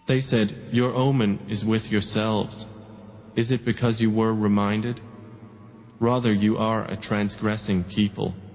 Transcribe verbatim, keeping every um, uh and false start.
They said, "Your omen is with yourselves. Is it because you were reminded? Rather, you are a transgressing people."